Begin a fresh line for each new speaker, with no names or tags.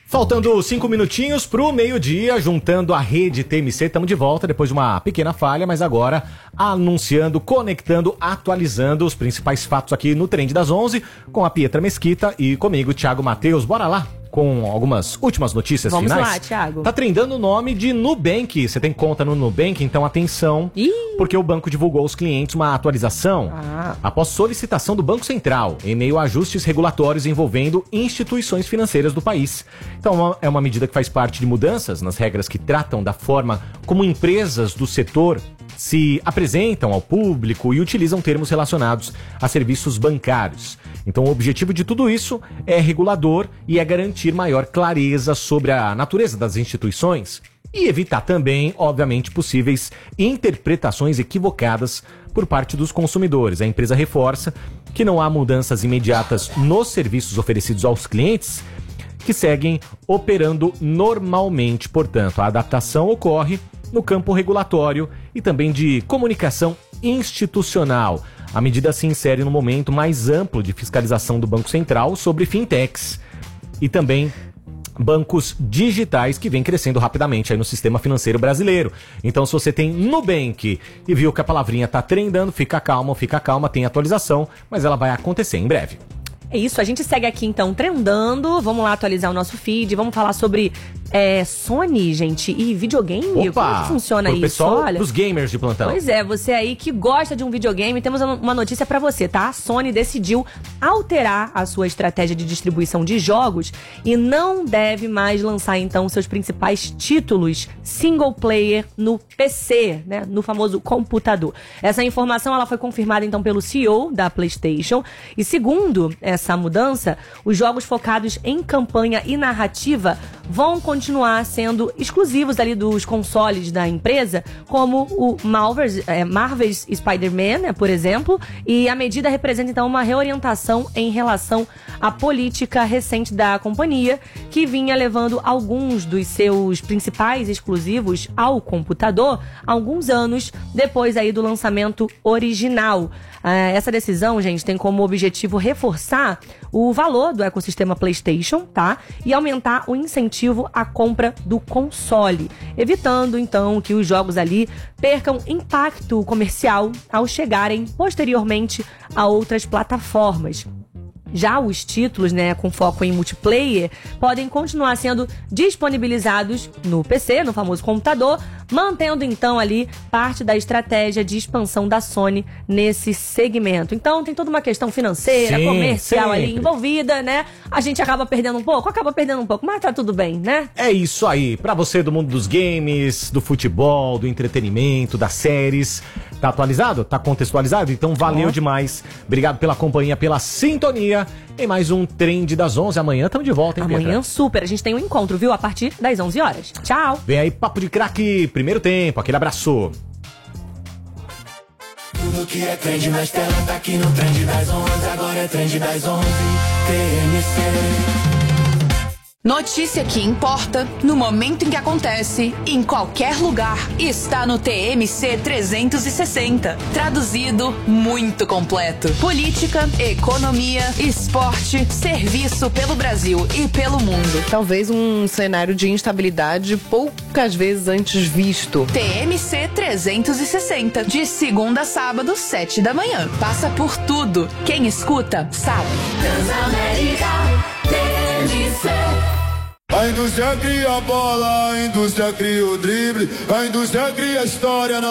Faltando 5 minutinhos pro meio-dia, juntando a rede TMC, estamos de volta depois de uma pequena falha, mas agora anunciando, conectando, atualizando os principais fatos aqui no Trend das 11, com a Pietra Mesquita e comigo, Thiago Matheus. Bora lá com algumas últimas notícias finais.
Vamos lá, Thiago.
Tá trendando o nome de Nubank. Você tem conta no Nubank, então atenção, porque o banco divulgou aos clientes uma atualização após solicitação do Banco Central, em meio a ajustes regulatórios envolvendo instituições financeiras do país. Então é uma medida que faz parte de mudanças nas regras que tratam da forma como empresas do setor se apresentam ao público e utilizam termos relacionados a serviços bancários. Então o objetivo de tudo isso é regulador e é garantir maior clareza sobre a natureza das instituições e evitar também, obviamente, possíveis interpretações equivocadas por parte dos consumidores. A empresa reforça que não há mudanças imediatas nos serviços oferecidos aos clientes, que seguem operando normalmente. Portanto, a adaptação ocorre no campo regulatório e também de comunicação institucional. A medida se insere no momento mais amplo de fiscalização do Banco Central sobre fintechs e também bancos digitais que vem crescendo rapidamente aí no sistema financeiro brasileiro. Então, se você tem Nubank e viu que a palavrinha tá trendando, fica calma, tem atualização, mas ela vai acontecer em breve.
É isso, a gente segue aqui então trendando, vamos lá atualizar o nosso feed, vamos falar sobre Sony, gente, e videogame.
Opa,
como que funciona isso?
Pessoal,
olha,
dos gamers de plantão.
Pois é, você aí que gosta de um videogame, temos uma notícia pra você, tá? A Sony decidiu alterar a sua estratégia de distribuição de jogos e não deve mais lançar então seus principais títulos single player no PC, né? No famoso computador. Essa informação ela foi confirmada então pelo CEO da PlayStation e segundo essa mudança, os jogos focados em campanha e narrativa vão continuar sendo exclusivos ali dos consoles da empresa, como o Marvel's Spider-Man, né, por exemplo, e a medida representa então uma reorientação em relação à política recente da companhia, que vinha levando alguns dos seus principais exclusivos ao computador há alguns anos depois aí do lançamento original. Essa decisão, gente, tem como objetivo reforçar o valor do ecossistema PlayStation, tá? E aumentar o incentivo à compra do console, evitando, então, que os jogos ali percam impacto comercial ao chegarem posteriormente a outras plataformas. Já os títulos, né, com foco em multiplayer, podem continuar sendo disponibilizados no PC, no famoso computador, mantendo então ali parte da estratégia de expansão da Sony nesse segmento. Então tem toda uma questão financeira, comercial ali envolvida, né? A gente acaba perdendo um pouco, mas tá tudo bem, né?
É isso aí, pra você do mundo dos games, do futebol, do entretenimento, das séries. Tá atualizado? Tá contextualizado? Então valeu demais. Obrigado pela companhia, pela sintonia. Em mais um Trend das 11. Amanhã estamos de volta, hein, Pietra?
Amanhã super. A gente tem um encontro, viu? A partir das 11 horas. Tchau.
Vem aí, Papo de Craque, primeiro tempo. Aquele abraço.
Tudo que é trend nas telas tá aqui no Trend das 11. Agora é Trend das 11. TMC.
Notícia que importa, no momento em que acontece, em qualquer lugar, está no TMC 360. Traduzido, muito completo. Política, economia, esporte, serviço pelo Brasil e pelo mundo.
Talvez um cenário de instabilidade poucas vezes antes visto.
TMC 360, de segunda a sábado, 7 da manhã. Passa por tudo. Quem escuta, sabe.
Transamérica, TMC.
A indústria cria a bola, a indústria cria o drible, a indústria cria a história.